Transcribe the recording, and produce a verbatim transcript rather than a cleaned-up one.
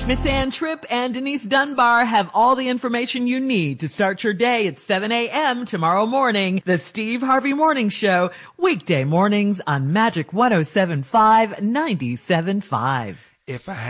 Miss Ann Tripp and Denise Dunbar have all the information you need to start your day at seven a.m. tomorrow morning. The Steve Harvey Morning Show, weekday mornings on Magic one oh seven point five, ninety-seven point five. If I